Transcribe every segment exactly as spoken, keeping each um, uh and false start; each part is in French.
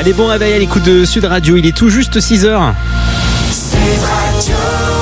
Allez, bon réveil à l'écoute de Sud Radio, il est tout juste six heures. Sud Radio.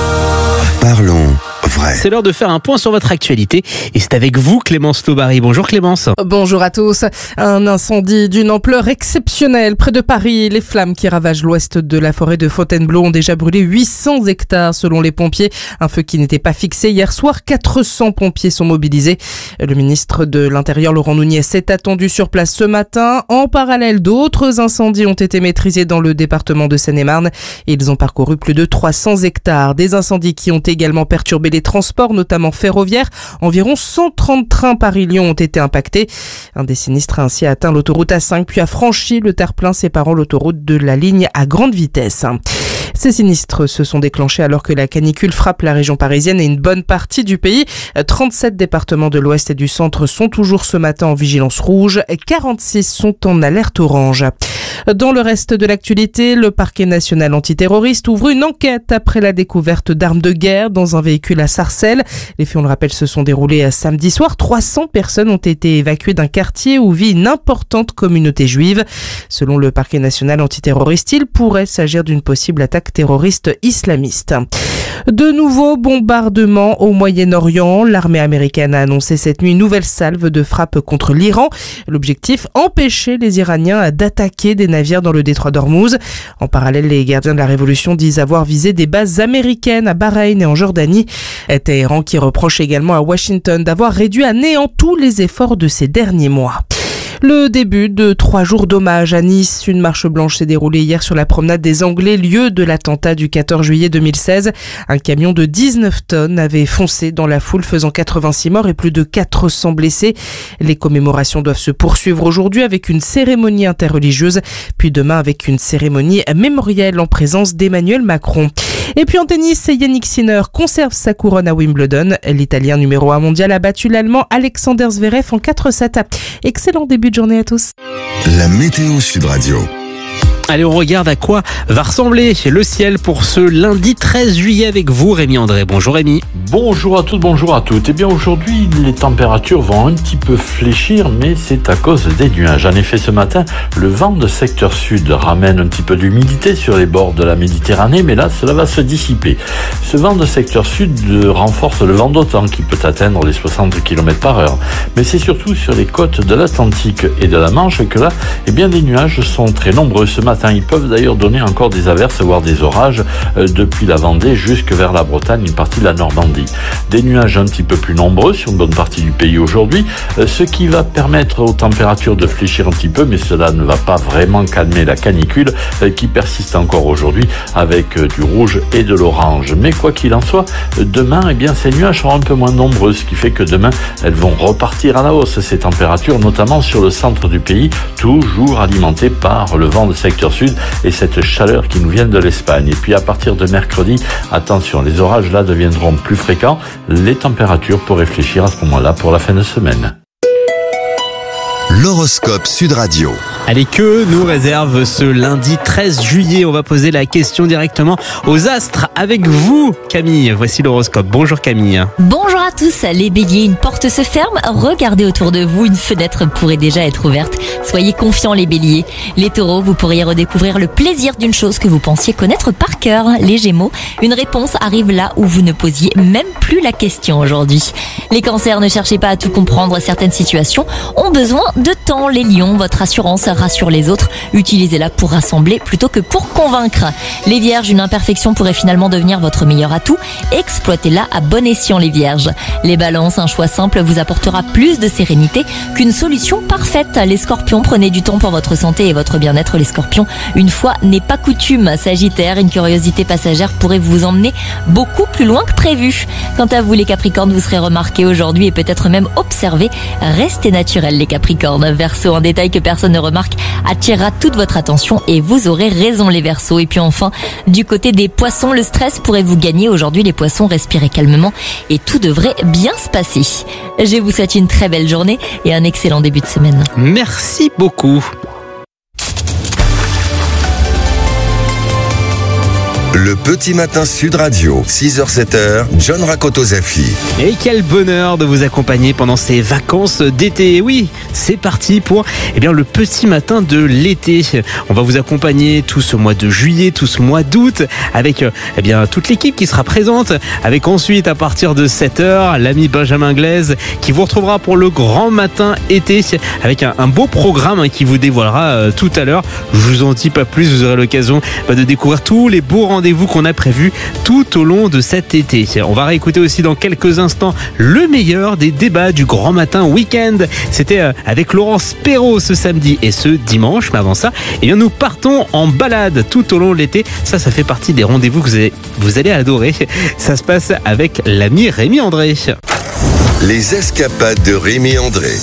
Parlons vrai. C'est l'heure de faire un point sur votre actualité et c'est avec vous Clémence Taubary. Bonjour Clémence. Bonjour à tous. Un incendie d'une ampleur exceptionnelle près de Paris. Les flammes qui ravagent l'ouest de la forêt de Fontainebleau ont déjà brûlé huit cents hectares selon les pompiers. Un feu qui n'était pas fixé hier soir. quatre cents pompiers sont mobilisés. Le ministre de l'Intérieur Laurent Nunez est attendu sur place ce matin. En parallèle, d'autres incendies ont été maîtrisés dans le département de Seine-et-Marne. Ils ont parcouru plus de trois cents hectares. Des incendies qui ont également perturbé les transports, notamment ferroviaires. Environ cent trente trains Paris-Lyon ont été impactés. Un des sinistres a ainsi atteint l'autoroute A cinq, puis a franchi le terre-plein séparant l'autoroute de la ligne à grande vitesse. Ces sinistres se sont déclenchés alors que la canicule frappe la région parisienne et une bonne partie du pays. trente-sept départements de l'ouest et du centre sont toujours ce matin en vigilance rouge. quarante-six sont en alerte orange. Dans le reste de l'actualité, le parquet national antiterroriste ouvre une enquête après la découverte d'armes de guerre dans un véhicule à Sarcelles. Les faits, on le rappelle, se sont déroulés samedi soir. trois cents personnes ont été évacuées d'un quartier où vit une importante communauté juive. Selon le parquet national antiterroriste, il pourrait s'agir d'une possible attaque terroriste islamiste. De nouveaux bombardements au Moyen-Orient. L'armée américaine a annoncé cette nuit une nouvelle salve de frappe contre l'Iran. L'objectif, empêcher les Iraniens d'attaquer des navires dans le détroit d'Ormuz. En parallèle, les gardiens de la révolution disent avoir visé des bases américaines à Bahreïn et en Jordanie. Téhéran qui reproche également à Washington d'avoir réduit à néant tous les efforts de ces derniers mois. Le début de trois jours d'hommage à Nice. Une marche blanche s'est déroulée hier sur la promenade des Anglais, lieu de l'attentat du quatorze juillet deux mille seize. Un camion de dix-neuf tonnes avait foncé dans la foule, faisant quatre-vingt-six morts et plus de quatre cents blessés. Les commémorations doivent se poursuivre aujourd'hui avec une cérémonie interreligieuse, puis demain avec une cérémonie mémorielle en présence d'Emmanuel Macron. Et puis en tennis, Yannick Sinner conserve sa couronne à Wimbledon. L'Italien numéro un mondial a battu l'Allemand Alexander Zverev en quatre sept. Excellent début de journée à tous. La météo Sud Radio. Allez, on regarde à quoi va ressembler le ciel pour ce lundi treize juillet avec vous, Rémi André. Bonjour Rémi. Bonjour à toutes, bonjour à toutes. Eh bien aujourd'hui, les températures vont un petit peu fléchir, mais c'est à cause des nuages. En effet, ce matin, le vent de secteur sud ramène un petit peu d'humidité sur les bords de la Méditerranée, mais là, cela va se dissiper. Ce vent de secteur sud renforce le vent d'OTAN qui peut atteindre les soixante kilomètres par heure. Mais c'est surtout sur les côtes de l'Atlantique et de la Manche que là, eh bien, les nuages sont très nombreux ce matin. Ils peuvent d'ailleurs donner encore des averses, voire des orages, euh, depuis la Vendée jusque vers la Bretagne, une partie de la Normandie. Des nuages un petit peu plus nombreux sur une bonne partie du pays aujourd'hui, euh, ce qui va permettre aux températures de fléchir un petit peu, mais cela ne va pas vraiment calmer la canicule euh, qui persiste encore aujourd'hui avec euh, du rouge et de l'orange. Mais quoi qu'il en soit, euh, demain, eh bien, ces nuages seront un peu moins nombreux, ce qui fait que demain, elles vont repartir à la hausse, ces températures, notamment sur le centre du pays, toujours alimentées par le vent de secteur sud et cette chaleur qui nous vient de l'Espagne. Et puis à partir de mercredi, attention, les orages là deviendront plus fréquents. Les températures pourraient fléchir à ce moment-là pour la fin de semaine. L'horoscope Sud Radio. Allez, que nous réserve ce lundi treize juillet? On va poser la question directement aux astres avec vous, Camille. Voici l'horoscope. Bonjour Camille. Bonjour à tous. Les béliers, une porte se ferme. Regardez autour de vous, une fenêtre pourrait déjà être ouverte. Soyez confiants les béliers. Les taureaux, vous pourriez redécouvrir le plaisir d'une chose que vous pensiez connaître par cœur. Les gémeaux, une réponse arrive là où vous ne posiez même plus la question aujourd'hui. Les cancers, ne cherchez pas à tout comprendre. Certaines situations ont besoin de temps. Les lions, votre assurance rassure les autres. Utilisez-la pour rassembler plutôt que pour convaincre. Les vierges, une imperfection pourrait finalement devenir votre meilleur atout. Exploitez-la à bon escient les vierges. Les balances, un choix simple vous apportera plus de sérénité qu'une solution parfaite. Les scorpions, prenez du temps pour votre santé et votre bien-être les scorpions. Une fois n'est pas coutume. Sagittaire, une curiosité passagère pourrait vous emmener beaucoup plus loin que prévu. Quant à vous les capricornes, vous serez remarqués aujourd'hui et peut-être même observés. Restez naturels les capricornes. Verseau, un détail que personne ne remarque attirera toute votre attention et vous aurez raison les Verseaux. Et puis enfin, du côté des poissons, le stress pourrait vous gagner. Aujourd'hui les poissons, respirez calmement et tout devrait bien se passer. Je vous souhaite une très belle journée et un excellent début de semaine. Merci beaucoup. Le petit matin Sud Radio, six heures sept heures, John Rakoto-Zafi. Et quel bonheur de vous accompagner pendant ces vacances d'été. Oui, c'est parti pour eh bien, le petit matin de l'été. On va vous accompagner tout ce mois de juillet, tout ce mois d'août, avec eh bien, toute l'équipe qui sera présente. Avec ensuite, à partir de sept heures, l'ami Benjamin Glaise qui vous retrouvera pour le grand matin été avec un, un beau programme qui vous dévoilera euh, tout à l'heure. Je vous en dis pas plus, vous aurez l'occasion bah, de découvrir tous les beaux rendez-vous qu'on a prévus tout au long de cet été. On va réécouter aussi dans quelques instants le meilleur des débats du grand matin week-end. C'était euh, avec Laurence Perrault ce samedi et ce dimanche. Mais avant ça, eh bien, nous partons en balade tout au long de l'été. Ça, ça fait partie des rendez-vous que vous allez, vous allez adorer. Ça se passe avec l'ami Rémi André. Les escapades de Rémi André.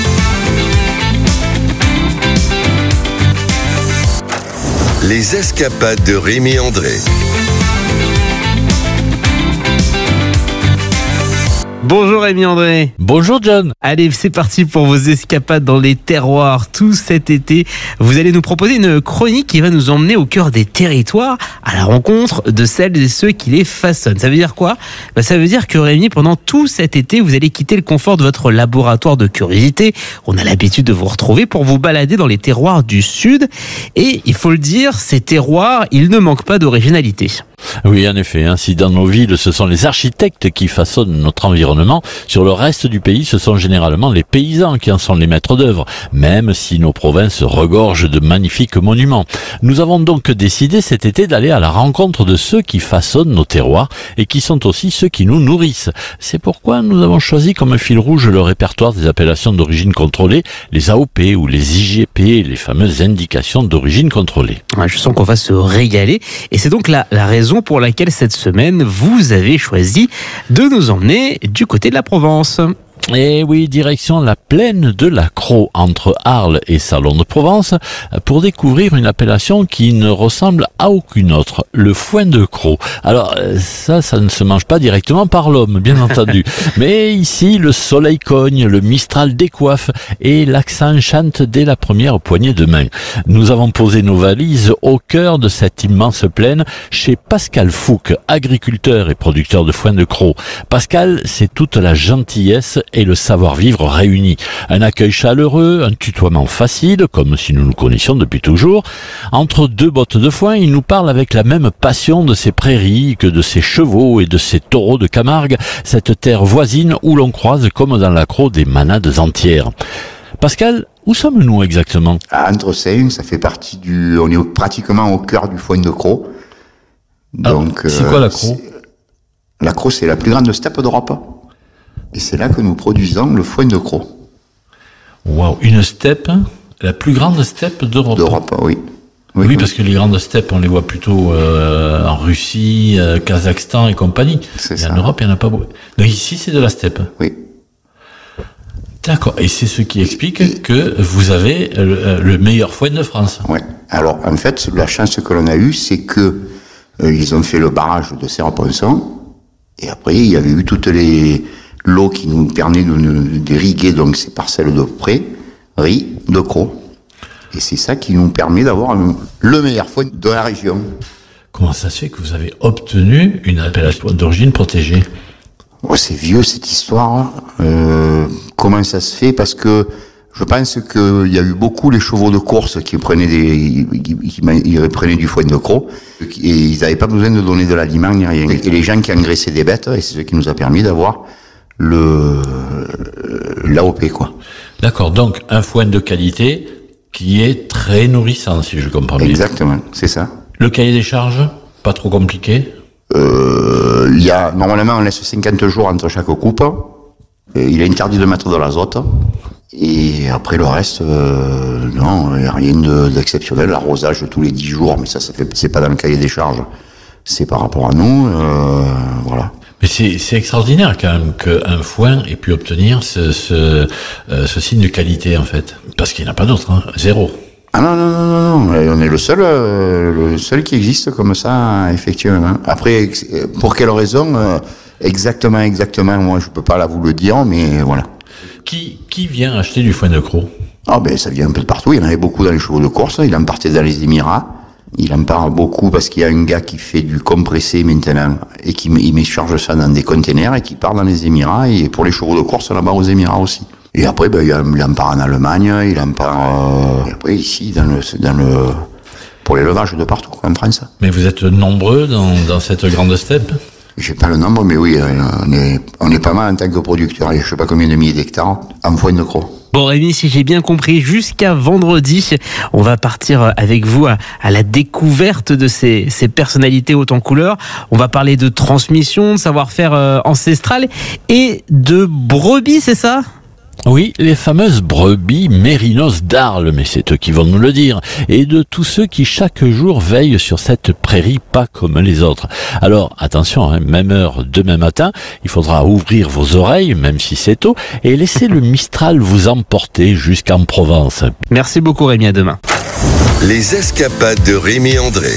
Les escapades de Rémi André. Bonjour Rémi André. Bonjour John. Allez, c'est parti pour vos escapades dans les terroirs tout cet été. Vous allez nous proposer une chronique qui va nous emmener au cœur des territoires à la rencontre de celles et ceux qui les façonnent. Ça veut dire quoi ? Ben, ça veut dire que Rémi, pendant tout cet été, vous allez quitter le confort de votre laboratoire de curiosité. On a l'habitude de vous retrouver pour vous balader dans les terroirs du Sud. Et il faut le dire, ces terroirs, ils ne manquent pas d'originalité. Oui, en effet, hein, si dans nos villes, ce sont les architectes qui façonnent notre environnement, sur le reste du pays, ce sont généralement les paysans qui en sont les maîtres d'œuvre, même si nos provinces regorgent de magnifiques monuments. Nous avons donc décidé cet été d'aller à la rencontre de ceux qui façonnent nos terroirs et qui sont aussi ceux qui nous nourrissent. C'est pourquoi nous avons choisi comme fil rouge le répertoire des appellations d'origine contrôlée, les A O P ou les I G P, les fameuses indications d'origine contrôlée. Ouais, je sens qu'on va se régaler et c'est donc la, la raison pour laquelle cette semaine vous avez choisi de nous emmener du côté de la Provence. Et oui, direction la plaine de la Crau, entre Arles et Salon de Provence, pour découvrir une appellation qui ne ressemble à aucune autre, le foin de Crau. Alors ça, ça ne se mange pas directement par l'homme, bien entendu. Mais ici, le soleil cogne, le mistral décoiffe et l'accent chante dès la première poignée de main. Nous avons posé nos valises au cœur de cette immense plaine chez Pascal Fouque, agriculteur et producteur de foin de Crau. Pascal, c'est toute la gentillesse et le savoir-vivre réunis. Un accueil chaleureux, un tutoiement facile, comme si nous nous connaissions depuis toujours. Entre deux bottes de foin, il nous parle avec la même passion de ses prairies que de ses chevaux et de ses taureaux de Camargue, cette terre voisine où l'on croise comme dans la Crau des manades entières. Pascal, où sommes-nous exactement ? À Entreseigne, ça fait partie du... On est pratiquement au cœur du foin de Crau. Donc, ah, c'est euh, quoi la Crau ? La Crau, c'est la plus grande steppe d'Europe. Et c'est là que nous produisons le foin de Crau. Waouh, une steppe, la plus grande steppe d'Europe. D'Europe, oui. Oui, oui, parce que les grandes steppes, on les voit plutôt euh, en Russie, euh, Kazakhstan et compagnie. C'est et ça. En Europe, il n'y en a pas beaucoup. Donc ici, c'est de la steppe. Oui. D'accord. Et c'est ce qui explique et... que vous avez le, le meilleur foin de France. Oui. Alors, en fait, la chance que l'on a eue, c'est que euh, ils ont fait le barrage de Serre-Ponçon. Et après, il y avait eu toutes les... l'eau qui nous permet d'irriguer donc ces parcelles de prairies de Crau. Et c'est ça qui nous permet d'avoir le meilleur foin de la région. Comment ça se fait que vous avez obtenu une appellation d'origine protégée ? Oh, c'est vieux cette histoire. Euh, comment ça se fait ? Parce que je pense qu'il y a eu beaucoup les chevaux de course qui prenaient des, qui, qui, qui prenaient du foin de Crau et ils n'avaient pas besoin de donner de l'aliment ni rien. Et les gens qui engraissaient des bêtes, et c'est ce qui nous a permis d'avoir le l'A O P, quoi. D'accord, donc un foin de qualité qui est très nourrissant, si je comprends bien. Exactement, c'est ça. Le cahier des charges, pas trop compliqué ? Euh, il y a, normalement, on laisse cinquante jours entre chaque coupe. Il est interdit de mettre de l'azote. Et après le reste, euh, non, il n'y a rien de, d'exceptionnel. L'arrosage tous les dix jours, mais ça, ça fait, c'est pas dans le cahier des charges. C'est par rapport à nous, euh, voilà. Mais c'est, c'est extraordinaire quand même qu'un foin ait pu obtenir ce, ce, euh, ce signe de qualité, en fait. Parce qu'il n'y en a pas d'autre, hein. Zéro. Ah non, non, non, non, non, on est le seul, euh, le seul qui existe comme ça, effectivement. Après, pour quelle raison, euh, exactement, exactement, moi je peux pas là vous le dire, mais voilà. Qui, qui vient acheter du foin de Crau ? Ah ben ça vient un peu de partout, il y en avait beaucoup dans les chevaux de course, il en partait dans les Émirats, Il en parle beaucoup parce qu'il y a un gars qui fait du compressé maintenant et qui il m'écharge ça dans des containers et qui part dans les Émirats et pour les chevaux de course là-bas aux Émirats aussi. Et après, ben, il en parle en Allemagne, il en parle euh, et après ici dans le, dans le, pour l'élevage de partout en France. Mais vous êtes nombreux dans, dans cette grande steppe? J'ai pas le nombre, mais oui, on est, on est pas mal en tant que producteur. Je sais pas combien de milliers d'hectares en foin de crocs. Bon Rémi, si j'ai bien compris, jusqu'à vendredi, on va partir avec vous à, à la découverte de ces, ces personnalités hautes en couleur. On va parler de transmission, de savoir-faire euh, ancestral et de brebis, c'est ça ? Oui, les fameuses brebis mérinos d'Arles, mais c'est eux qui vont nous le dire, et de tous ceux qui chaque jour veillent sur cette prairie pas comme les autres. Alors attention, hein, même heure demain matin, il faudra ouvrir vos oreilles, même si c'est tôt, et laisser le Mistral vous emporter jusqu'en Provence. Merci beaucoup Rémi, à demain. Les escapades de Rémi André.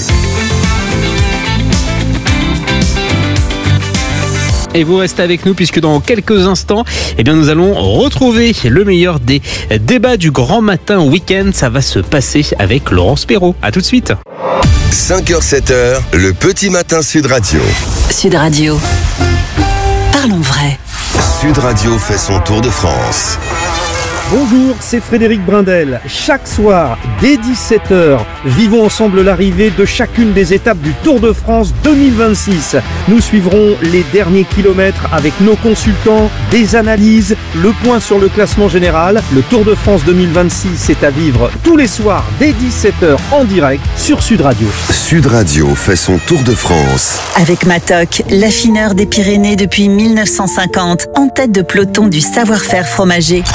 Et vous restez avec nous puisque dans quelques instants, eh bien, nous allons retrouver le meilleur des débats du grand matin week-end. Ça va se passer avec Laurence Perrault. À tout de suite. cinq heures sept heures, le petit matin Sud Radio. Sud Radio. Parlons vrai. Sud Radio fait son tour de France. Bonjour, c'est Frédéric Brindel. Chaque soir, dès dix-sept heures, vivons ensemble l'arrivée de chacune des étapes du Tour de France deux mille vingt-six. Nous suivrons les derniers kilomètres avec nos consultants, des analyses, le point sur le classement général. Le Tour de France deux mille vingt-six est à vivre tous les soirs dès dix-sept heures en direct sur Sud Radio. Sud Radio fait son Tour de France. Avec Matok, l'affineur des Pyrénées depuis mille neuf cent cinquante, en tête de peloton du savoir-faire fromager.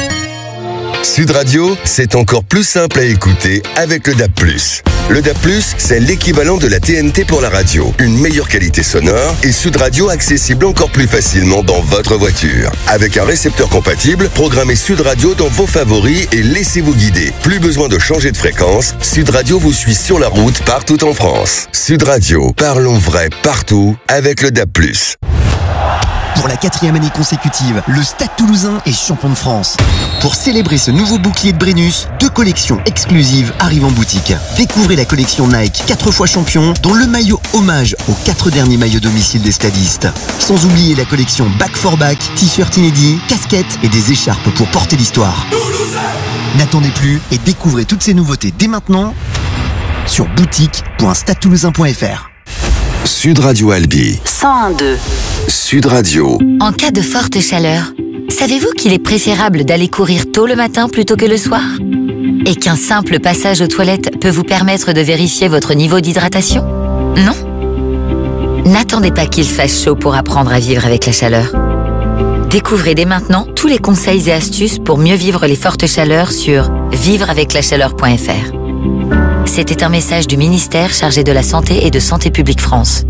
Sud Radio, c'est encore plus simple à écouter avec le D A B plus. Le D A B plus, c'est l'équivalent de la T N T pour la radio. Une meilleure qualité sonore et Sud Radio accessible encore plus facilement dans votre voiture. Avec un récepteur compatible, programmez Sud Radio dans vos favoris et laissez-vous guider. Plus besoin de changer de fréquence, Sud Radio vous suit sur la route partout en France. Sud Radio, parlons vrai partout avec le D A B plus. Pour la quatrième année consécutive, le Stade Toulousain est champion de France. Pour célébrer ce nouveau bouclier de Brennus, deux collections exclusives arrivent en boutique. Découvrez la collection Nike quatre fois champion, dont le maillot hommage aux quatre derniers maillots domicile des stadistes. Sans oublier la collection Back for Back, t-shirt inédits, casquettes et des écharpes pour porter l'histoire. N'attendez plus et découvrez toutes ces nouveautés dès maintenant sur boutique point stade toulousain point f r. Sud Radio Albi. cent un deux. Sud Radio. En cas de forte chaleur, savez-vous qu'il est préférable d'aller courir tôt le matin plutôt que le soir ? Et qu'un simple passage aux toilettes peut vous permettre de vérifier votre niveau d'hydratation ? Non ? N'attendez pas qu'il fasse chaud pour apprendre à vivre avec la chaleur. Découvrez dès maintenant tous les conseils et astuces pour mieux vivre les fortes chaleurs sur vivre avec la chaleur point f r. C'était un message du ministère chargé de la Santé et de Santé publique France.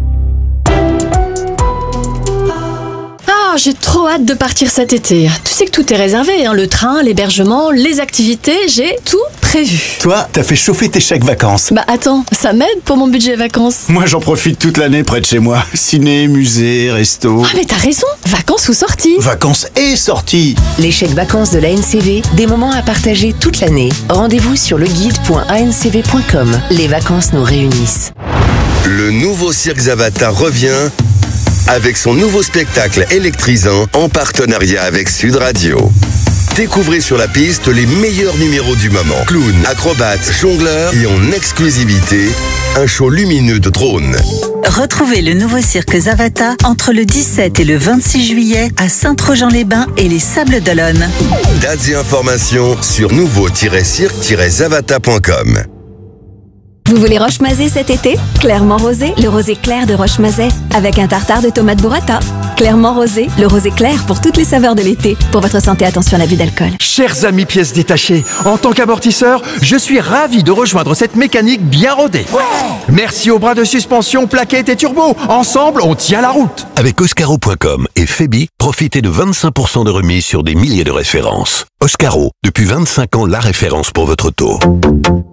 Ah, j'ai trop hâte de partir cet été. Tu sais que tout est réservé, hein, le train, l'hébergement, les activités, j'ai tout prévu. Toi, t'as fait chauffer tes chèques vacances. Bah attends, ça m'aide pour mon budget vacances. Moi, j'en profite toute l'année près de chez moi. Ciné, musée, resto. Ah mais t'as raison, vacances ou sorties. Vacances et sorties. Les chèques vacances de l'A N C V, des moments à partager toute l'année. Rendez-vous sur le guide point a n c v point com. Les vacances nous réunissent. Le nouveau Cirque Zavata revient avec son nouveau spectacle électrisant en partenariat avec Sud Radio. Découvrez sur la piste les meilleurs numéros du moment. Clown, acrobates, jongleurs et en exclusivité, un show lumineux de drones. Retrouvez le nouveau cirque Zavata entre le dix-sept et le vingt-six juillet à Saint-Trojan-les-Bains et les Sables d'Olonne. Dates et informations sur nouveau tiret cirque tiret zavata point com. Vous voulez Roche-Mazet cet été? Clairement rosé, le rosé clair de Roche-Mazet, avec un tartare de tomates burrata. Clairement rosé, le rosé clair pour toutes les saveurs de l'été. Pour votre santé, attention à l'abus d'alcool. Chers amis pièces détachées, en tant qu'amortisseur, je suis ravi de rejoindre cette mécanique bien rodée. Ouais. Merci aux bras de suspension, plaquettes et turbo. Ensemble, on tient la route. Avec Oscaro point com et Febi, profitez de vingt-cinq pour cent de remise sur des milliers de références. Oscaro, depuis vingt-cinq ans, la référence pour votre auto.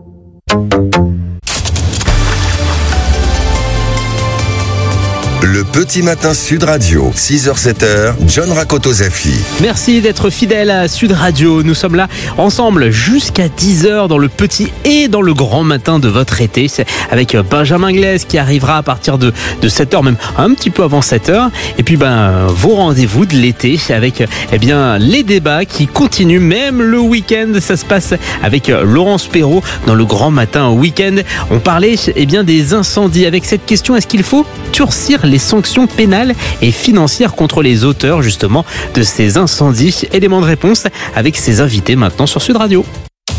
Le Petit Matin Sud Radio, six heures sept heures, John Rakoto-Zafi. Merci d'être fidèle à Sud Radio. Nous sommes là ensemble jusqu'à dix heures dans le petit et dans le grand matin de votre été. C'est avec Benjamin Glaise qui arrivera à partir de, de sept heures, même un petit peu avant sept heures. Et puis ben vos rendez-vous de l'été avec eh bien les débats qui continuent même le week-end. Ça se passe avec Laurence Perrault dans le grand matin week-end. On parlait eh bien des incendies avec cette question: est-ce qu'il faut durcir les sanctions pénales et financières contre les auteurs justement de ces incendies? Élément de réponse avec ses invités maintenant sur Sud Radio.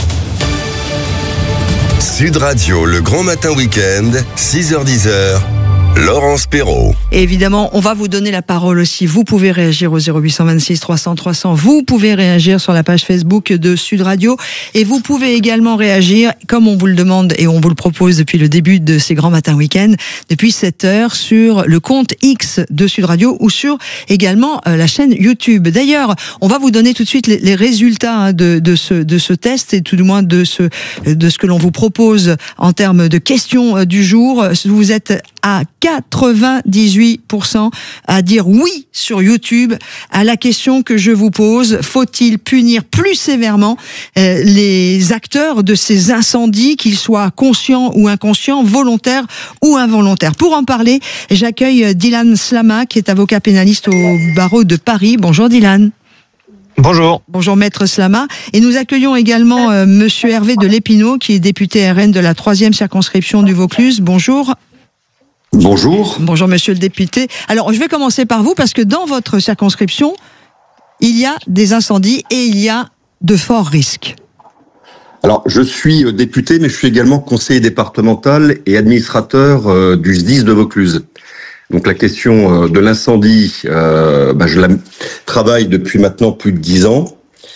Sud Radio, le grand matin week-end, six heures dix heures. Laurence Perrault. Et évidemment, on va vous donner la parole aussi. Vous pouvez réagir au zéro huit cent vingt-six trois cents trois cents. Vous pouvez réagir sur la page Facebook de Sud Radio. Et vous pouvez également réagir, comme on vous le demande et on vous le propose depuis le début de ces grands matins week-end, depuis sept heures, sur le compte X de Sud Radio ou sur également la chaîne YouTube. D'ailleurs, on va vous donner tout de suite les, les résultats de, de, ce, de ce test et tout du moins de ce, de ce que l'on vous propose en termes de questions du jour. Vous êtes à quatre-vingt-dix-huit pour cent à dire oui sur YouTube à la question que je vous pose: faut-il punir plus sévèrement euh, les acteurs de ces incendies, qu'ils soient conscients ou inconscients, volontaires ou involontaires? Pour en parler, j'accueille Dylan Slama, qui est avocat pénaliste au barreau de Paris. Bonjour Dylan. Bonjour. Bonjour Maître Slama. Et nous accueillons également euh, Monsieur Hervé de Lépinot, qui est député R N de la troisième circonscription du Vaucluse. Bonjour. Bonjour. Bonjour monsieur le député. Alors je vais commencer par vous parce que dans votre circonscription, il y a des incendies et il y a de forts risques. Alors je suis député mais je suis également conseiller départemental et administrateur euh, du S D I S de Vaucluse. Donc la question euh, de l'incendie, euh, bah, je la travaille depuis maintenant plus de dix ans.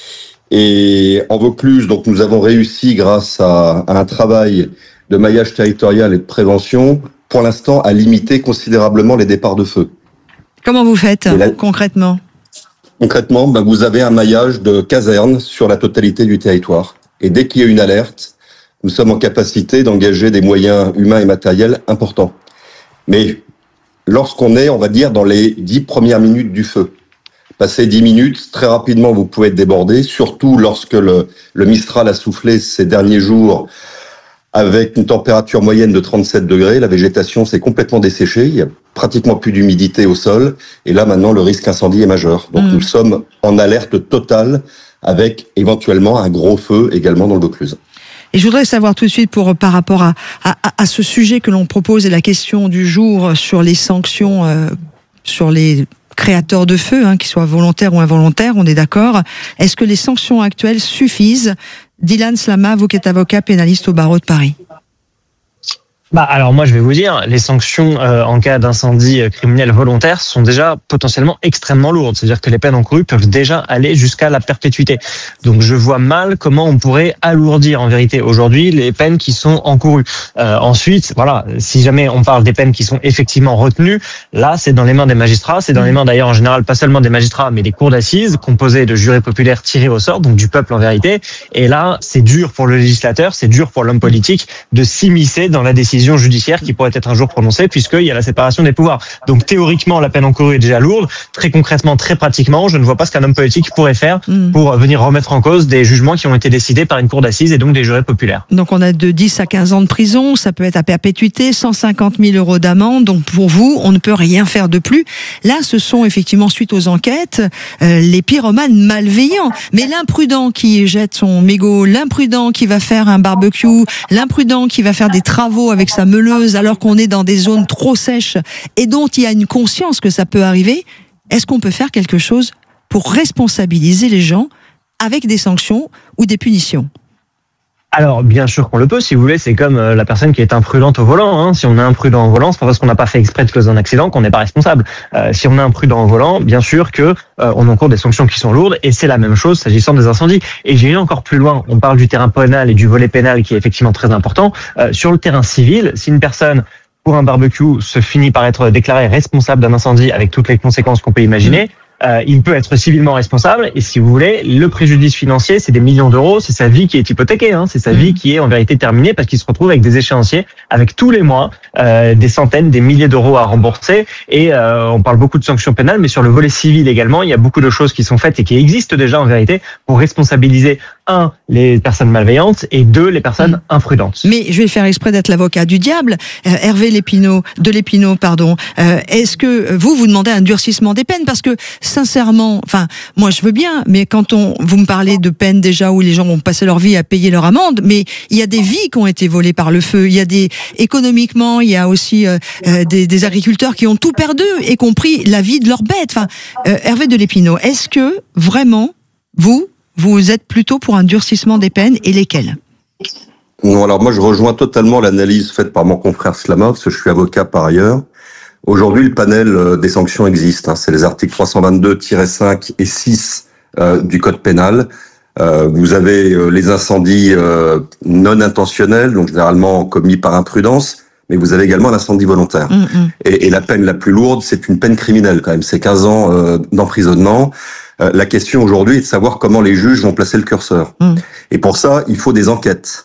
Et en Vaucluse, donc nous avons réussi grâce à, à un travail de maillage territorial et de prévention, pour l'instant, à limiter considérablement les départs de feu. Comment vous faites la... concrètement Concrètement, ben vous avez un maillage de casernes sur la totalité du territoire. Et dès qu'il y a une alerte, nous sommes en capacité d'engager des moyens humains et matériels importants. Mais lorsqu'on est, on va dire, dans les dix premières minutes du feu, passé dix minutes, très rapidement, vous pouvez être débordé, surtout lorsque le, le Mistral a soufflé ces derniers jours avec une température moyenne de trente-sept degrés, la végétation s'est complètement desséchée, il y a pratiquement plus d'humidité au sol, et là maintenant le risque incendie est majeur. Donc mmh. nous sommes en alerte totale avec éventuellement un gros feu également dans le Vaucluse. Et je voudrais savoir tout de suite, pour par rapport à, à, à ce sujet que l'on propose et la question du jour sur les sanctions, euh, sur les créateurs de feu, hein, qu'ils soient volontaires ou involontaires, on est d'accord. Est-ce que les sanctions actuelles suffisent? Dylan Slama, vous qui êtes avocat pénaliste au barreau de Paris. Bah alors moi je vais vous dire, les sanctions euh, en cas d'incendie criminel volontaire sont déjà potentiellement extrêmement lourdes. C'est-à-dire que les peines encourues peuvent déjà aller jusqu'à la perpétuité. Donc je vois mal comment on pourrait alourdir en vérité aujourd'hui les peines qui sont encourues. Euh, ensuite, voilà, si jamais on parle des peines qui sont effectivement retenues, là c'est dans les mains des magistrats, c'est dans les mains d'ailleurs en général pas seulement des magistrats mais des cours d'assises composées de jurés populaires tirés au sort, donc du peuple en vérité. Et là c'est dur pour le législateur, c'est dur pour l'homme politique de s'immiscer dans la décision judiciaire qui pourrait être un jour prononcée, puisqu'il y a la séparation des pouvoirs. Donc théoriquement, la peine encourue est déjà lourde. Très concrètement, très pratiquement, je ne vois pas ce qu'un homme politique pourrait faire mmh. pour venir remettre en cause des jugements qui ont été décidés par une cour d'assises et donc des jurés populaires. Donc on a de dix à quinze ans de prison, ça peut être à perpétuité, cent cinquante mille euros d'amende. Donc pour vous, on ne peut rien faire de plus. Là, ce sont effectivement, suite aux enquêtes, euh, les pyromanes malveillants. Mais l'imprudent qui jette son mégot, l'imprudent qui va faire un barbecue, l'imprudent qui va faire des travaux avec sa meuleuse alors qu'on est dans des zones trop sèches et dont il y a une conscience que ça peut arriver, est-ce qu'on peut faire quelque chose pour responsabiliser les gens avec des sanctions ou des punitions ? Alors, bien sûr qu'on le peut, si vous voulez, c'est comme la personne qui est imprudente au volant. Hein. Si on est imprudent au volant, c'est pas parce qu'on n'a pas fait exprès de causer un accident qu'on n'est pas responsable. Euh, si on est imprudent au volant, bien sûr que euh, on encourt des sanctions qui sont lourdes, et c'est la même chose s'agissant des incendies. Et j'ai eu encore plus loin, on parle du terrain pénal et du volet pénal qui est effectivement très important. Euh, sur le terrain civil, si une personne pour un barbecue se finit par être déclarée responsable d'un incendie avec toutes les conséquences qu'on peut imaginer, euh, il peut être civilement responsable. Et si vous voulez, le préjudice financier, c'est des millions d'euros, c'est sa vie qui est hypothéquée, hein, c'est sa vie qui est en vérité terminée parce qu'il se retrouve avec des échéanciers, avec tous les mois euh, des centaines, des milliers d'euros à rembourser. Et euh, on parle beaucoup de sanctions pénales, mais sur le volet civil également, il y a beaucoup de choses qui sont faites et qui existent déjà en vérité pour responsabiliser un, les personnes malveillantes et deux, les personnes imprudentes. Mais je vais faire exprès d'être l'avocat du diable. Euh, Hervé Lépinaud, de Lépinaud, pardon. Euh, est-ce que vous vous demandez un durcissement des peines? Parce que sincèrement, enfin, moi je veux bien, mais quand on, vous me parlez de peines déjà où les gens vont passer leur vie à payer leur amende, mais il y a des vies qui ont été volées par le feu. Il y a des économiquement, il y a aussi euh, euh, des, des agriculteurs qui ont tout perdu, y compris la vie de leurs bêtes. Enfin, euh, Hervé de Lépinaud, est-ce que vraiment vous Vous êtes plutôt pour un durcissement des peines et lesquelles? Non, alors moi je rejoins totalement l'analyse faite par mon confrère Slama, parce que je suis avocat par ailleurs. Aujourd'hui, le panel des sanctions existe. Hein, c'est les articles trois cent vingt-deux tiret cinq et six euh, du Code pénal. Euh, vous avez euh, les incendies euh, non intentionnels, donc généralement commis par imprudence, mais vous avez également l'incendie volontaire. Mmh, mmh. Et, et la peine la plus lourde, c'est une peine criminelle quand même, c'est quinze ans euh, d'emprisonnement. Euh, la question aujourd'hui est de savoir comment les juges vont placer le curseur. Mmh. Et pour ça, il faut des enquêtes.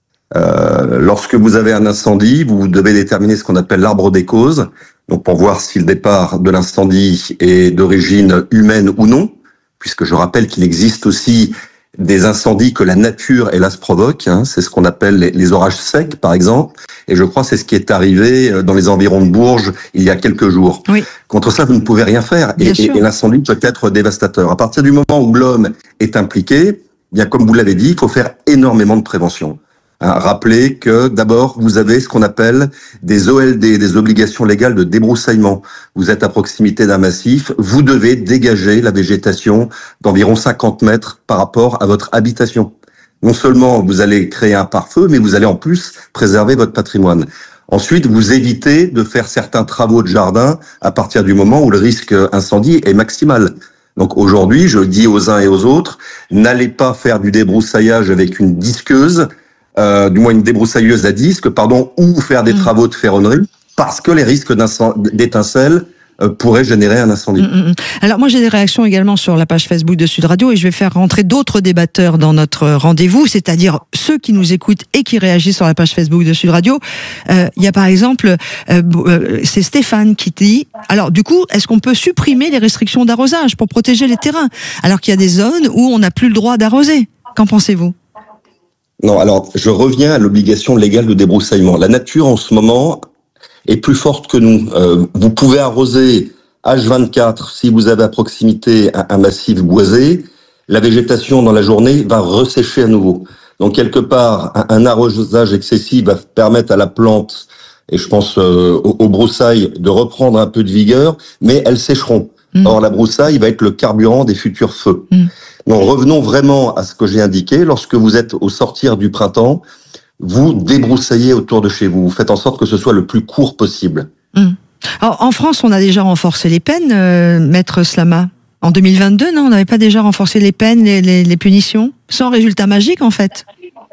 Euh, lorsque vous avez un incendie, vous devez déterminer ce qu'on appelle l'arbre des causes, donc pour voir si le départ de l'incendie est d'origine humaine ou non, puisque je rappelle qu'il existe aussi des incendies que la nature, hélas, provoque. Hein, c'est ce qu'on appelle les, les orages secs, par exemple. Et je crois que c'est ce qui est arrivé dans les environs de Bourges il y a quelques jours. Oui. Contre ça, vous ne pouvez rien faire. Et, et, et l'incendie peut être dévastateur. À partir du moment où l'homme est impliqué, bien comme vous l'avez dit, il faut faire énormément de prévention. Hein, rappelez que d'abord, vous avez ce qu'on appelle des O L D, des obligations légales de débroussaillement. Vous êtes à proximité d'un massif, vous devez dégager la végétation d'environ cinquante mètres par rapport à votre habitation. Non seulement vous allez créer un pare-feu, mais vous allez en plus préserver votre patrimoine. Ensuite, vous évitez de faire certains travaux de jardin à partir du moment où le risque incendie est maximal. Donc aujourd'hui, je dis aux uns et aux autres, n'allez pas faire du débroussaillage avec une disqueuse, Euh, du moins une débroussailleuse à disque, pardon, ou faire des mmh. travaux de ferronnerie, parce que les risques d'étincelles euh, pourraient générer un incendie. Mmh, mmh. Alors moi j'ai des réactions également sur la page Facebook de Sud Radio et je vais faire rentrer d'autres débatteurs dans notre rendez-vous, c'est-à-dire ceux qui nous écoutent et qui réagissent sur la page Facebook de Sud Radio. Euh, il y a par exemple, euh, euh, c'est Stéphane qui dit, alors du coup, est-ce qu'on peut supprimer les restrictions d'arrosage pour protéger les terrains, alors qu'il y a des zones où on n'a plus le droit d'arroser? Qu'en pensez-vous? Non, alors je reviens à l'obligation légale de débroussaillement. La nature en ce moment est plus forte que nous. Euh, vous pouvez arroser H vingt-quatre si vous avez à proximité un, un massif boisé. La végétation dans la journée va ressécher à nouveau. Donc quelque part, un, un arrosage excessif va permettre à la plante, et je pense euh, aux, aux broussailles, de reprendre un peu de vigueur, mais elles sécheront. Mmh. Or, la broussaille va être le carburant des futurs feux. Mmh. Donc, revenons vraiment à ce que j'ai indiqué. Lorsque vous êtes au sortir du printemps, vous débroussaillez autour de chez vous. Vous faites en sorte que ce soit le plus court possible. Mmh. Alors, en France, on a déjà renforcé les peines, euh, Maître Slama. En deux mille vingt-deux, non, on n'avait pas déjà renforcé les peines, les, les, les punitions, sans résultat magique, en fait.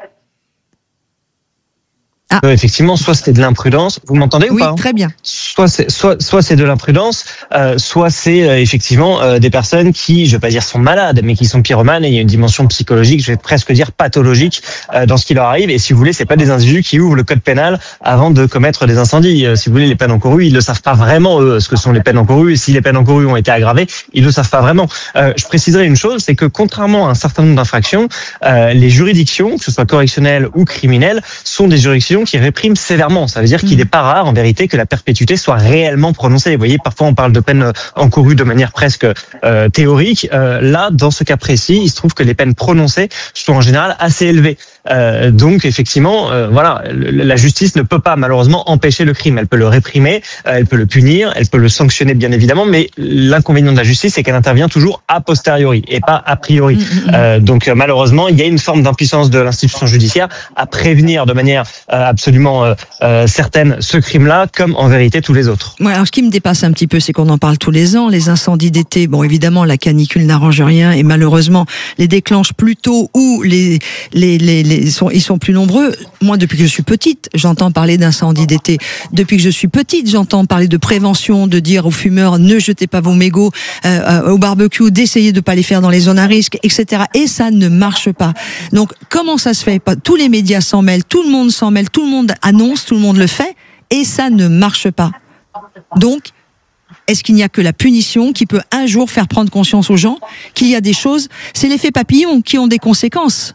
Ah. Euh, effectivement, soit c'était de l'imprudence. Vous m'entendez ou oui, pas? Oui, très bien. Soit c'est soit soit c'est de l'imprudence, euh, soit c'est euh, effectivement euh, des personnes qui, je vais pas dire sont malades, mais qui sont pyromanes. Et il y a une dimension psychologique, je vais presque dire pathologique, euh, dans ce qui leur arrive. Et si vous voulez, c'est pas des individus qui ouvrent le code pénal avant de commettre des incendies. Euh, si vous voulez, les peines encourues, ils le savent pas vraiment eux, ce que sont les peines encourues. Et si les peines encourues ont été aggravées, ils le savent pas vraiment. Euh, je préciserai une chose, c'est que contrairement à un certain nombre d'infractions, euh, les juridictions, que ce soit correctionnelles ou criminelles, sont des juridictions qui répriment sévèrement. Ça veut dire qu'il n'est pas rare, en vérité, que la perpétuité soit réellement prononcée. Vous voyez, parfois on parle de peines encourues de manière presque euh, théorique. Euh, là, dans ce cas précis, il se trouve que les peines prononcées sont en général assez élevées. Euh, donc, effectivement, euh, voilà, la justice ne peut pas malheureusement empêcher le crime. Elle peut le réprimer, euh, elle peut le punir, elle peut le sanctionner, bien évidemment. Mais l'inconvénient de la justice, c'est qu'elle intervient toujours a posteriori et pas a priori. Mmh, mmh. Euh, donc, malheureusement, il y a une forme d'impuissance de l'institution judiciaire à prévenir de manière euh, absolument Euh, euh, certaines ce crime-là, comme en vérité tous les autres. Ouais, alors ce qui me dépasse un petit peu, c'est qu'on en parle tous les ans. Les incendies d'été, bon, évidemment, la canicule n'arrange rien et malheureusement, les déclenche plus tôt ou les les les les, sont, ils sont plus nombreux. Moi, depuis que je suis petite, j'entends parler d'incendie d'été. Depuis que je suis petite, j'entends parler de prévention, de dire aux fumeurs ne jetez pas vos mégots euh, au barbecue, d'essayer de pas les faire dans les zones à risque, et cetera. Et ça ne marche pas. Donc, comment ça se fait? Tous les médias s'en mêlent, tout le monde s'en mêle, tout le monde annonce, tout le monde le fait, et ça ne marche pas. Donc, est-ce qu'il n'y a que la punition qui peut un jour faire prendre conscience aux gens qu'il y a des choses, c'est l'effet papillon, qui ont des conséquences?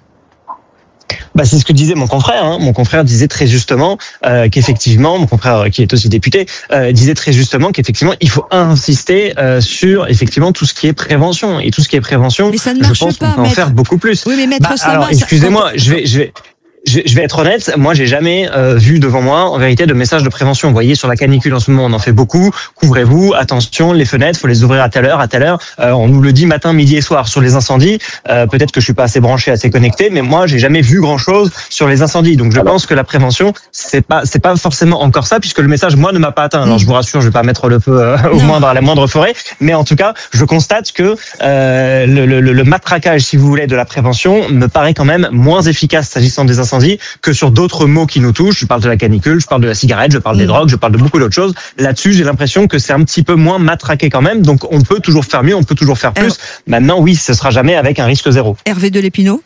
Bah, c'est ce que disait mon confrère. Hein. Mon confrère disait très justement euh, qu'effectivement, mon confrère qui est aussi député, euh, disait très justement qu'effectivement, il faut insister euh, sur effectivement tout ce qui est prévention. Et tout ce qui est prévention, mais ça ne je marche pense pas, qu'on peut en maître. faire beaucoup plus. Oui, mais maître bah, Sama, alors, excusez-moi, je vais, je vais. Je je vais être honnête, moi j'ai jamais euh, vu devant moi en vérité de message de prévention. Vous voyez, sur la canicule en ce moment on en fait beaucoup, couvrez-vous, attention, les fenêtres, faut les ouvrir à telle heure, à telle heure, euh, on nous le dit matin, midi et soir. Sur les incendies, euh, peut-être que je suis pas assez branché, assez connecté, mais moi j'ai jamais vu grand-chose sur les incendies. Donc je Alors. pense que la prévention, c'est pas c'est pas forcément encore ça, puisque le message moi ne m'a pas atteint. Alors je vous rassure, je vais pas mettre le feu euh, au moindre à la moindre forêt, mais en tout cas, je constate que euh, le, le, le matraquage, si vous voulez, de la prévention me paraît quand même moins efficace s'agissant des incendies que sur d'autres mots qui nous touchent. Je parle de la canicule, je parle de la cigarette, je parle des drogues, je parle de beaucoup d'autres choses. Là-dessus, j'ai l'impression que c'est un petit peu moins matraqué quand même. Donc, on peut toujours faire mieux, on peut toujours faire plus. Alors, maintenant, oui, ce sera jamais avec un risque zéro. Hervé de Lépinot.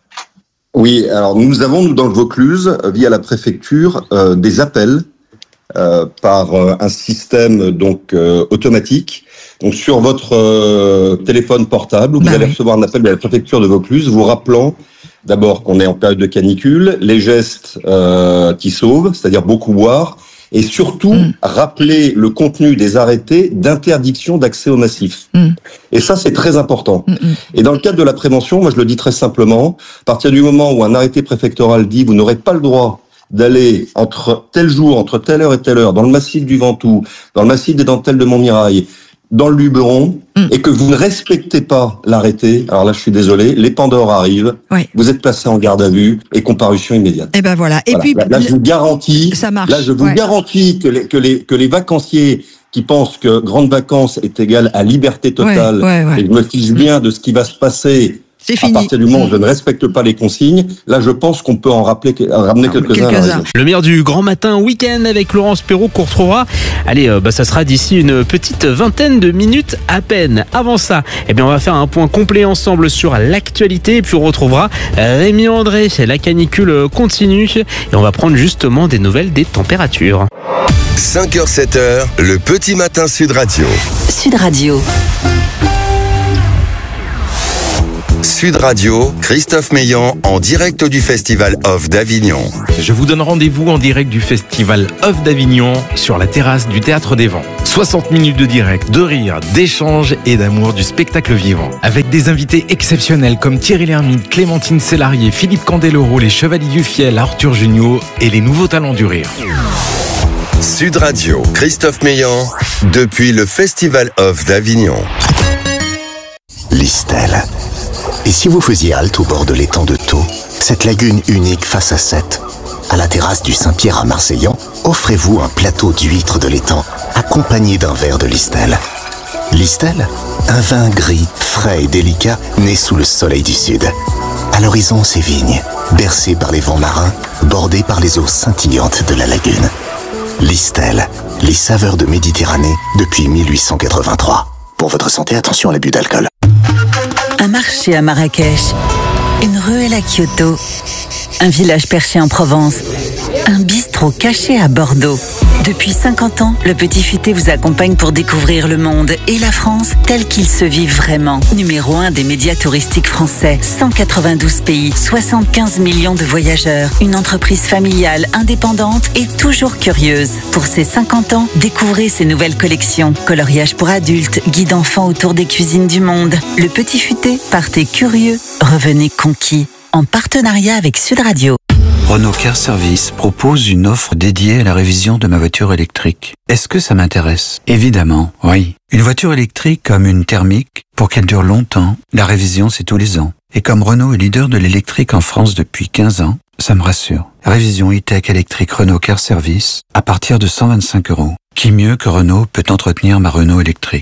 Oui, alors nous avons, nous, dans le Vaucluse, via la préfecture, euh, des appels euh, par euh, un système donc euh, automatique. Donc, sur votre euh, téléphone portable, vous bah allez oui. recevoir un appel de la préfecture de Vaucluse vous rappelant d'abord qu'on est en période de canicule, les gestes euh, qui sauvent, c'est-à-dire beaucoup boire, et surtout mmh. rappeler le contenu des arrêtés d'interdiction d'accès au massif. Mmh. Et ça, c'est très important. Mmh. Et dans le cadre de la prévention, moi je le dis très simplement, à partir du moment où un arrêté préfectoral dit vous n'aurez pas le droit d'aller entre tel jour, entre telle heure et telle heure, dans le massif du Ventoux, dans le massif des Dentelles de Montmirail, dans le Luberon, mmh. et que vous ne respectez pas l'arrêté, alors là je suis désolé, les Pandores arrivent, oui. vous êtes placé en garde à vue et comparution immédiate. Et ben voilà. Et voilà. puis là, là je vous garantis, ça marche. Là je vous ouais. garantis que les, que les que les vacanciers qui pensent que grande vacances est égale à liberté totale, ouais, ouais, ouais. et je me fiche bien de ce qui va se passer. C'est fini. À partir du moment où je ne respecte pas les consignes, là, je pense qu'on peut en rappeler, ramener quelques-uns. Quelques le meilleur du grand matin week-end avec Laurence Perrault qu'on retrouvera. Allez, euh, bah, ça sera d'ici une petite vingtaine de minutes à peine. Avant ça, eh bien, on va faire un point complet ensemble sur l'actualité et puis on retrouvera Rémi André. La canicule continue et on va prendre justement des nouvelles des températures. cinq heures sept heures, le petit matin Sud Radio. Sud Radio. Sud Radio, Christophe Meillan en direct du Festival Off d'Avignon. Je vous donne rendez-vous en direct du Festival Off d'Avignon sur la terrasse du Théâtre des Vents. soixante minutes de direct, de rire, d'échange et d'amour du spectacle vivant. Avec des invités exceptionnels comme Thierry Lhermitte, Clémentine Célarié, Philippe Candeloro, les Chevaliers du Fiel, Arthur Junio et les nouveaux talents du rire. Sud Radio, Christophe Meillan, depuis le Festival Off d'Avignon. Listel. Et si vous faisiez halte au bord de l'étang de Thau, cette lagune unique face à Sète, à la terrasse du Saint-Pierre à Marseillan, offrez-vous un plateau d'huîtres de l'étang, accompagné d'un verre de Listel. Listel, un vin gris, frais et délicat, né sous le soleil du sud. À l'horizon, ses vignes, bercées par les vents marins, bordées par les eaux scintillantes de la lagune. Listel, les saveurs de Méditerranée depuis mille huit cent quatre-vingt-trois. Pour votre santé, attention à l'abus d'alcool. Un marché à Marrakech, une ruelle à Kyoto, un village perché en Provence, un bistrot caché à Bordeaux. Depuis cinquante ans, le Petit Futé vous accompagne pour découvrir le monde et la France tel qu'il se vit vraiment. Numéro un des médias touristiques français, cent quatre-vingt-douze pays, soixante-quinze millions de voyageurs, une entreprise familiale, indépendante et toujours curieuse. Pour ses cinquante ans, découvrez ses nouvelles collections. Coloriage pour adultes, guide enfants autour des cuisines du monde. Le Petit Futé, partez curieux, revenez conquis. En partenariat avec Sud Radio. Renault Car Service propose une offre dédiée à la révision de ma voiture électrique. Est-ce que ça m'intéresse? Évidemment, oui. Une voiture électrique comme une thermique, pour qu'elle dure longtemps, la révision c'est tous les ans. Et comme Renault est leader de l'électrique en France depuis quinze ans, ça me rassure. Révision e-tech électrique Renault Car Service à partir de cent vingt-cinq euros. Qui mieux que Renault peut entretenir ma Renault électrique?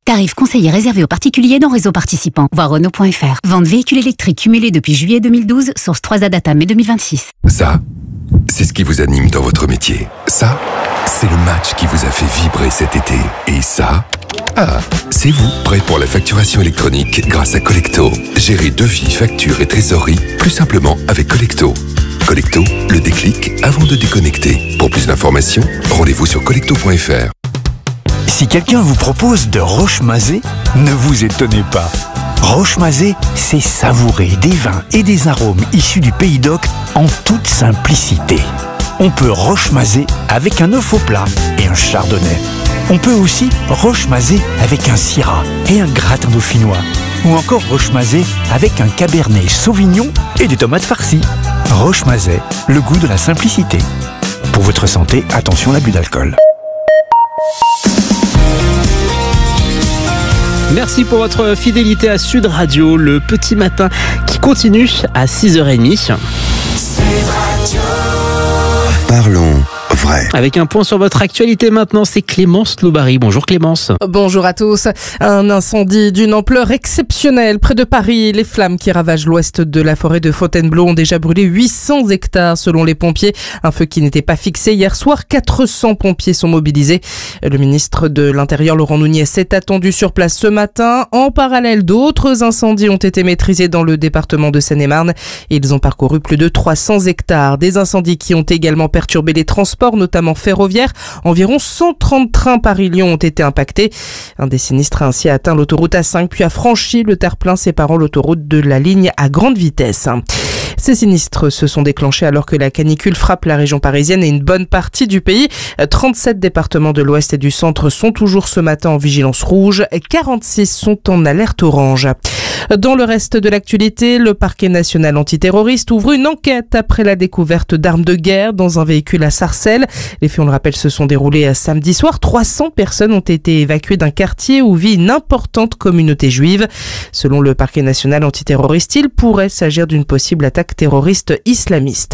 Tarif conseillé réservé aux particuliers dans réseau participant. Voir Renault point F R. Vente véhicules électriques cumulés depuis juillet deux mille douze. Source trois A Data mai deux mille vingt-six. Ça, c'est ce qui vous anime dans votre métier. Ça, c'est le match qui vous a fait vibrer cet été. Et ça, ah, c'est vous, prêt pour la facturation électronique grâce à Collecto. Gérez devis, factures et trésorerie plus simplement avec Collecto. Collecto, le déclic avant de déconnecter. Pour plus d'informations, rendez-vous sur collecto point F R. Si quelqu'un vous propose de Roche-Mazé, ne vous étonnez pas. Roche-Mazé, c'est savourer des vins et des arômes issus du Pays d'Oc en toute simplicité. On peut Roche-Mazé avec un œuf au plat et un chardonnay. On peut aussi Roche-Mazé avec un syrah et un gratin dauphinois. Ou encore Roche-Mazé avec un cabernet sauvignon et des tomates farcies. Roche-Mazé, le goût de la simplicité. Pour votre santé, attention à l'abus d'alcool. Merci pour votre fidélité à Sud Radio, le petit matin qui continue à six heures trente. Parlons vrai. Avec un point sur votre actualité maintenant, c'est Clémence Lobary. Bonjour Clémence. Bonjour à tous. Un incendie d'une ampleur exceptionnelle près de Paris. Les flammes qui ravagent l'ouest de la forêt de Fontainebleau ont déjà brûlé huit cents hectares selon les pompiers. Un feu qui n'était pas fixé hier soir. quatre cents pompiers sont mobilisés. Le ministre de l'Intérieur, Laurent Nunez, s'est attendu sur place ce matin. En parallèle, d'autres incendies ont été maîtrisés dans le département de Seine-et-Marne. Ils ont parcouru plus de trois cents hectares. Des incendies qui ont également perturbé les transports, notamment ferroviaires. Environ cent trente trains Paris-Lyon ont été impactés. Un des sinistres a ainsi atteint l'autoroute A cinq puis a franchi le terre-plein séparant l'autoroute de la ligne à grande vitesse. Ces sinistres se sont déclenchés alors que la canicule frappe la région parisienne et une bonne partie du pays. trente-sept départements de l'ouest et du centre sont toujours ce matin en vigilance rouge. quarante-six sont en alerte orange. Dans le reste de l'actualité, le parquet national antiterroriste ouvre une enquête après la découverte d'armes de guerre dans un véhicule à Sarcelles. Les faits, on le rappelle, se sont déroulés samedi soir. trois cents personnes ont été évacuées d'un quartier où vit une importante communauté juive. Selon le parquet national antiterroriste, il pourrait s'agir d'une possible attaque terroriste islamiste.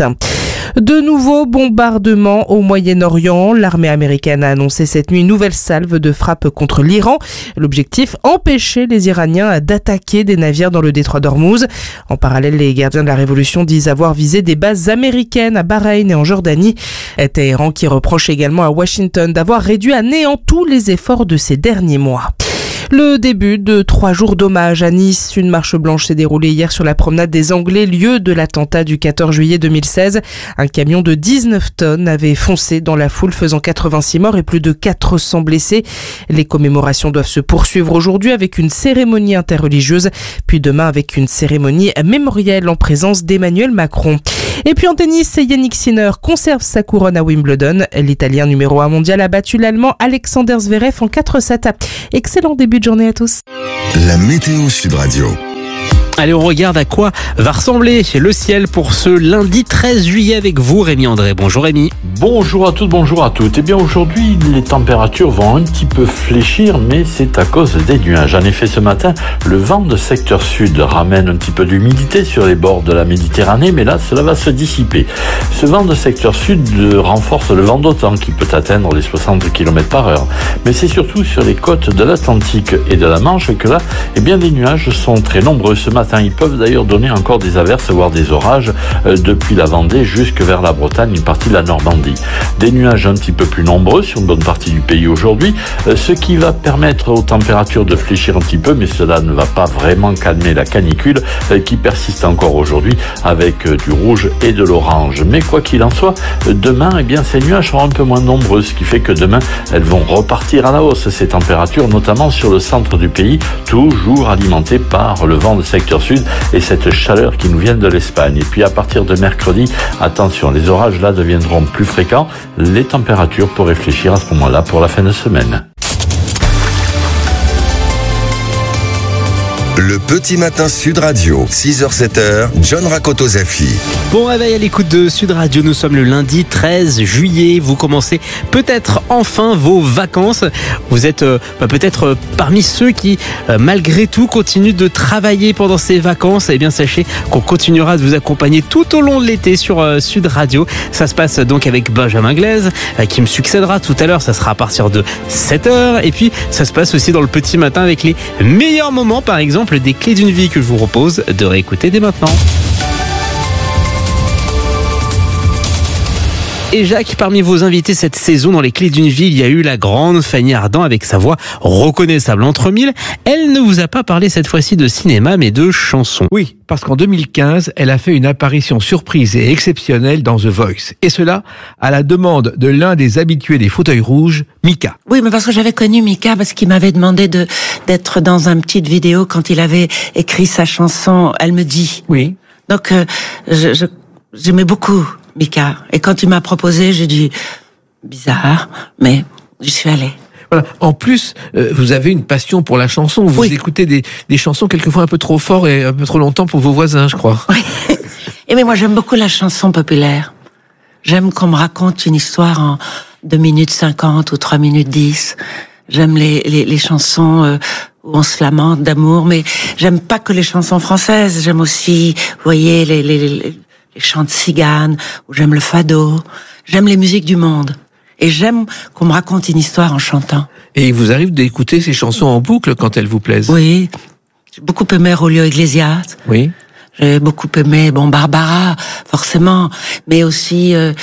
De nouveaux bombardements au Moyen-Orient. L'armée américaine a annoncé cette nuit une nouvelle salve de frappe contre l'Iran. L'objectif, empêcher les Iraniens d'attaquer des navires dans le détroit d'Ormuz. En parallèle, les gardiens de la révolution disent avoir visé des bases américaines à Bahreïn et en Jordanie. Téhéran qui reproche également à Washington d'avoir réduit à néant tous les efforts de ces derniers mois. Le début de trois jours d'hommage à Nice. Une marche blanche s'est déroulée hier sur la promenade des Anglais, lieu de l'attentat du quatorze juillet deux mille seize. Un camion de dix-neuf tonnes avait foncé dans la foule, faisant quatre-vingt-six morts et plus de quatre cents blessés. Les commémorations doivent se poursuivre aujourd'hui avec une cérémonie interreligieuse, puis demain avec une cérémonie mémorielle en présence d'Emmanuel Macron. Et puis en tennis, Yannick Sinner conserve sa couronne à Wimbledon. L'Italien numéro un mondial a battu l'Allemand Alexander Zverev en quatre sept. Excellent début de journée à tous. La météo Sud Radio. Allez, on regarde à quoi va ressembler le ciel pour ce lundi treize juillet avec vous, Rémi André. Bonjour Rémi. Bonjour à toutes, bonjour à toutes. Eh bien aujourd'hui, les températures vont un petit peu fléchir, mais c'est à cause des nuages. En effet, ce matin, le vent de secteur sud ramène un petit peu d'humidité sur les bords de la Méditerranée, mais là, cela va se dissiper. Ce vent de secteur sud renforce le vent d'OTAN qui peut atteindre les soixante kilomètres par heure. Mais c'est surtout sur les côtes de l'Atlantique et de la Manche que là, eh bien, les nuages sont très nombreux ce matin. Ils peuvent d'ailleurs donner encore des averses, voire des orages, euh, depuis la Vendée jusque vers la Bretagne, une partie de la Normandie. Des nuages un petit peu plus nombreux sur une bonne partie du pays aujourd'hui, euh, ce qui va permettre aux températures de fléchir un petit peu, mais cela ne va pas vraiment calmer la canicule euh, qui persiste encore aujourd'hui avec euh, du rouge et de l'orange. Mais quoi qu'il en soit, euh, demain, eh bien, ces nuages seront un peu moins nombreux, ce qui fait que demain, elles vont repartir à la hausse, ces températures, notamment sur le centre du pays, toujours alimentées par le vent de secteur sud et cette chaleur qui nous vient de l'Espagne. Et puis à partir de mercredi, attention, les orages là deviendront plus fréquents. Les températures pourraient réfléchir à ce moment-là pour la fin de semaine. Le petit matin Sud Radio, six heures sept heures, John Rakoto Zafi. Bon réveil à l'écoute de Sud Radio, nous sommes le lundi treize juillet, vous commencez peut-être enfin vos vacances. Vous êtes euh, bah, peut-être euh, parmi ceux qui, euh, malgré tout, continuent de travailler pendant ces vacances. Eh bien sachez qu'on continuera de vous accompagner tout au long de l'été sur euh, Sud Radio. Ça se passe donc avec Benjamin Glaise, euh, qui me succédera tout à l'heure, ça sera à partir de sept heures. Et puis ça se passe aussi dans le petit matin avec les meilleurs moments, par exemple des clés d'une vie que je vous propose de réécouter dès maintenant. Et Jacques, parmi vos invités cette saison dans les clés d'une vie, il y a eu la grande Fanny Ardant avec sa voix reconnaissable entre mille. Elle ne vous a pas parlé cette fois-ci de cinéma mais de chansons. Oui, parce qu'en deux mille quinze, elle a fait une apparition surprise et exceptionnelle dans The Voice. Et cela à la demande de l'un des habitués des fauteuils rouges, Mika. Oui, mais parce que j'avais connu Mika parce qu'il m'avait demandé de d'être dans une petite vidéo quand il avait écrit sa chanson « Elle me dit ». Oui. Donc, euh, je, je, j'aimais beaucoup Mika. Et quand il m'a proposé, j'ai dit bizarre, mais j'y suis allée. Voilà. En plus, euh, vous avez une passion pour la chanson. Vous oui. écoutez des, des chansons quelquefois un peu trop fort et un peu trop longtemps pour vos voisins, je crois. Oui. Et mais moi, j'aime beaucoup la chanson populaire. J'aime qu'on me raconte une histoire en deux minutes cinquante ou trois minutes dix. J'aime les, les, les chansons euh, où on se lamente d'amour, mais j'aime pas que les chansons françaises. J'aime aussi, vous voyez, les, les, les les chants de cigane, ou j'aime le fado, j'aime les musiques du monde. Et j'aime qu'on me raconte une histoire en chantant. Et il vous arrive d'écouter ces chansons en boucle quand elles vous plaisent? Oui. J'ai beaucoup aimé Julio Iglesias. Oui. J'ai beaucoup aimé, bon, Barbara, forcément. Mais aussi, euh,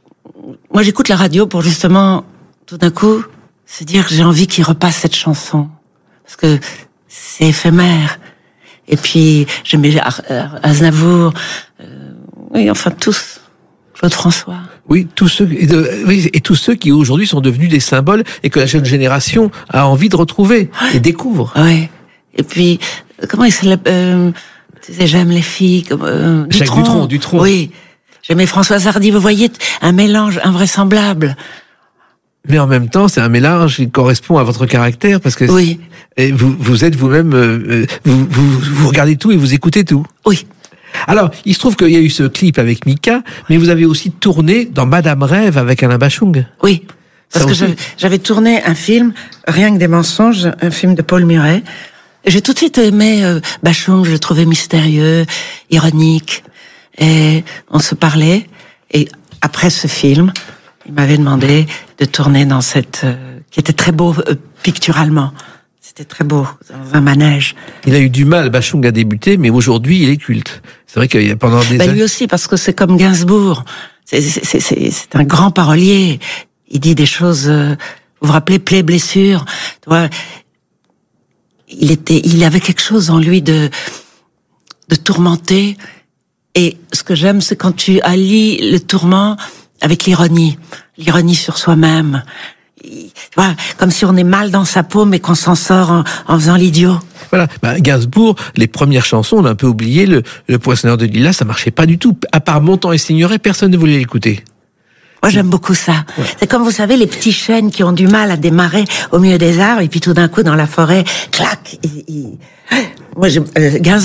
moi j'écoute la radio pour justement, tout d'un coup, se dire que j'ai envie qu'il repasse cette chanson. Parce que c'est éphémère. Et puis, j'aimais Aznavour, euh, oui, enfin tous, Claude François. Oui, tous ceux, et, de, oui, et tous ceux qui aujourd'hui sont devenus des symboles et que la jeune génération a envie de retrouver ouais. et découvre. Oui. Et puis, comment il s'appelle euh, Tu sais, j'aime les filles comme euh, Jacques Dutronc. Dutronc, Dutronc. Oui. J'aimais Françoise Hardy. Vous voyez, un mélange invraisemblable. Mais en même temps, c'est un mélange qui correspond à votre caractère parce que oui. Et vous, vous êtes vous-même, euh, vous, vous, vous regardez tout et vous écoutez tout. Oui. Alors, il se trouve qu'il y a eu ce clip avec Mika, mais vous avez aussi tourné dans Madame Rêve avec Alain Bachung. Oui. Parce Ça que j'avais, j'avais tourné un film, Rien que des mensonges, un film de Paul Murray. Et j'ai tout de suite aimé euh, Bachung, je le trouvais mystérieux, ironique. Et on se parlait. Et après ce film, il m'avait demandé de tourner dans cette, euh, qui était très beau euh, picturalement. C'était très beau, dans un manège. Il a eu du mal, Bachung a débuté, mais aujourd'hui, il est culte. C'est vrai qu'il y a pendant des bah, années... Lui aussi, parce que c'est comme Gainsbourg. C'est, c'est, c'est, c'est, c'est un grand parolier. Il dit des choses, euh, vous vous rappelez, plaie, blessure. Tu vois, il était, il avait quelque chose en lui de, de tourmenté. Et ce que j'aime, c'est quand tu allies le tourment avec l'ironie. L'ironie sur soi-même. Tu vois, comme si on est mal dans sa peau, mais qu'on s'en sort en, en faisant l'idiot. Voilà, bah, Gainsbourg, les premières chansons, on a un peu oublié, le, le Poissonneur de Lilas, ça marchait pas du tout. À part Montant et Signoret, personne ne voulait l'écouter. Moi, j'aime beaucoup ça. Ouais. C'est comme, vous savez, les petits chênes qui ont du mal à démarrer au milieu des arbres, et puis tout d'un coup, dans la forêt, clac, ils, ils... Moi, je, euh, Gainsbourg,